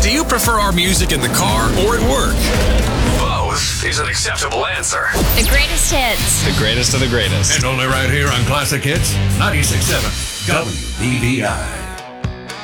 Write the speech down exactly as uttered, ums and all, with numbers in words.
Do you prefer our music in the car or at work? Both is an acceptable answer. The greatest hits. The greatest of the greatest. And only right here on Classic Hits ninety-six point seven W B B I.